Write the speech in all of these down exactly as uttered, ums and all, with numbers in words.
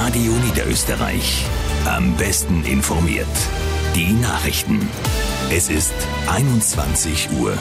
Radio Niederösterreich. Am besten informiert. Die Nachrichten. Es ist einundzwanzig Uhr.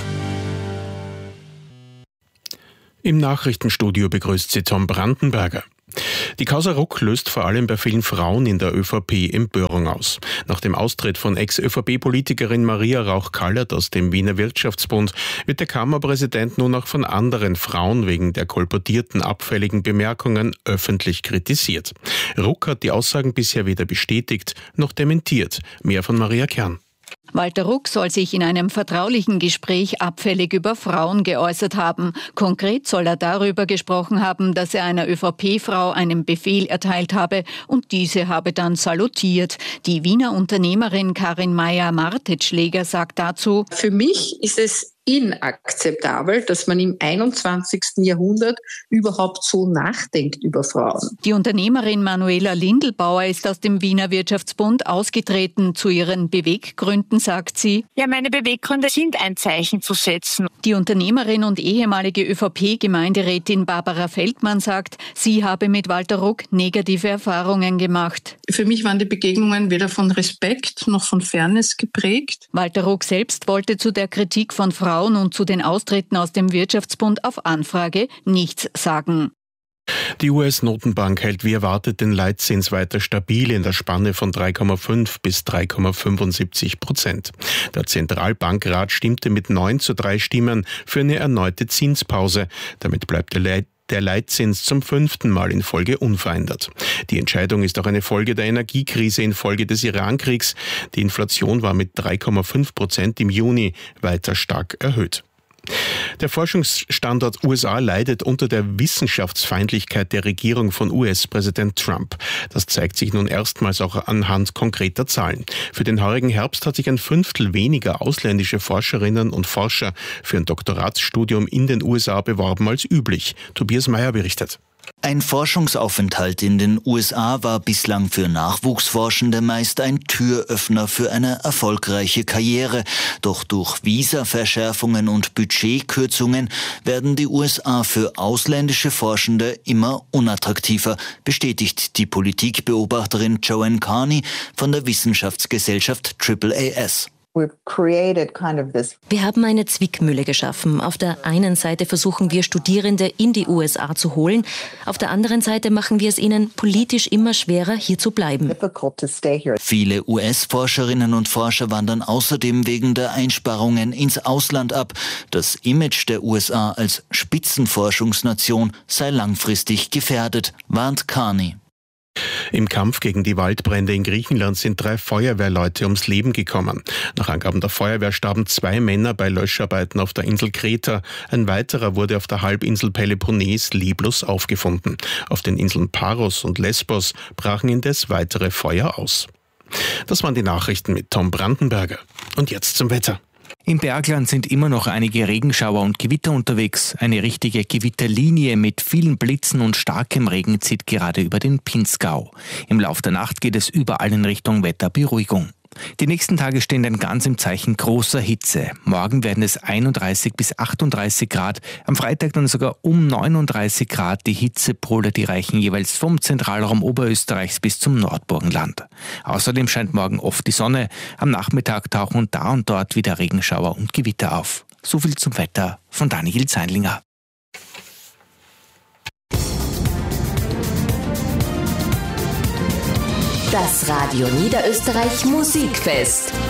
Im Nachrichtenstudio begrüßt sie Tom Brandenberger. Die Causa Ruck löst vor allem bei vielen Frauen in der ÖVP Empörung aus. Nach dem Austritt von Ex-ÖVP-Politikerin Maria Rauch-Kallert aus dem Wiener Wirtschaftsbund wird der Kammerpräsident nun auch von anderen Frauen wegen der kolportierten abfälligen Bemerkungen öffentlich kritisiert. Ruck hat die Aussagen bisher weder bestätigt noch dementiert. Mehr von Maria Kern. Walter Ruck soll sich in einem vertraulichen Gespräch abfällig über Frauen geäußert haben. Konkret soll er darüber gesprochen haben, dass er einer ÖVP-Frau einen Befehl erteilt habe und diese habe dann salutiert. Die Wiener Unternehmerin Karin Meyer-Martetschläger sagt dazu: Für mich ist es inakzeptabel, dass man im einundzwanzigsten Jahrhundert überhaupt so nachdenkt über Frauen. Die Unternehmerin Manuela Lindelbauer ist aus dem Wiener Wirtschaftsbund ausgetreten. Zu ihren Beweggründen sagt sie: Ja, meine Beweggründe sind, ein Zeichen zu setzen. Die Unternehmerin und ehemalige ÖVP-Gemeinderätin Barbara Feldmann sagt, sie habe mit Walter Ruck negative Erfahrungen gemacht. Für mich waren die Begegnungen weder von Respekt noch von Fairness geprägt. Walter Ruck selbst wollte zu der Kritik von Frauen und zu den Austritten aus dem Wirtschaftsbund auf Anfrage nichts sagen. Die U S-Notenbank hält wie erwartet den Leitzins weiter stabil in der Spanne von drei Komma fünf bis drei Komma fünfundsiebzig Prozent. Der Zentralbankrat stimmte mit neun zu drei Stimmen für eine erneute Zinspause. Damit bleibt der Leit Der Leitzins zum fünften Mal in Folge unverändert. Die Entscheidung ist auch eine Folge der Energiekrise infolge des Irankriegs. Die Inflation war mit drei Komma fünf Prozent im Juni weiter stark erhöht. Der Forschungsstandort U S A leidet unter der Wissenschaftsfeindlichkeit der Regierung von U S-Präsident Trump. Das zeigt sich nun erstmals auch anhand konkreter Zahlen. Für den heurigen Herbst hat sich ein Fünftel weniger ausländische Forscherinnen und Forscher für ein Doktoratsstudium in den U S A beworben als üblich. Tobias Meyer berichtet. Ein Forschungsaufenthalt in den U S A war bislang für Nachwuchsforschende meist ein Türöffner für eine erfolgreiche Karriere. Doch durch Visaverschärfungen und Budgetkürzungen werden die U S A für ausländische Forschende immer unattraktiver, bestätigt die Politikbeobachterin Joanne Carney von der Wissenschaftsgesellschaft Triple A S. Wir haben eine Zwickmühle geschaffen. Auf der einen Seite versuchen wir, Studierende in die U S A zu holen. Auf der anderen Seite machen wir es ihnen politisch immer schwerer, hier zu bleiben. Viele U S-Forscherinnen und Forscher wandern außerdem wegen der Einsparungen ins Ausland ab. Das Image der U S A als Spitzenforschungsnation sei langfristig gefährdet, warnt Carney. Im Kampf gegen die Waldbrände in Griechenland sind drei Feuerwehrleute ums Leben gekommen. Nach Angaben der Feuerwehr starben zwei Männer bei Löscharbeiten auf der Insel Kreta. Ein weiterer wurde auf der Halbinsel Peloponnes leblos aufgefunden. Auf den Inseln Paros und Lesbos brachen indes weitere Feuer aus. Das waren die Nachrichten mit Tom Brandenberger. Und jetzt zum Wetter. Im Bergland sind immer noch einige Regenschauer und Gewitter unterwegs. Eine richtige Gewitterlinie mit vielen Blitzen und starkem Regen zieht gerade über den Pinzgau. Im Lauf der Nacht geht es überall in Richtung Wetterberuhigung. Die nächsten Tage stehen dann ganz im Zeichen großer Hitze. Morgen werden es einunddreißig bis achtunddreißig Grad, am Freitag dann sogar um neununddreißig Grad. Die Hitzepole, die reichen jeweils vom Zentralraum Oberösterreichs bis zum Nordburgenland. Außerdem scheint morgen oft die Sonne. Am Nachmittag tauchen da und dort wieder Regenschauer und Gewitter auf. So viel zum Wetter von Daniel Zeinlinger. Das Radio Niederösterreich Musikfest.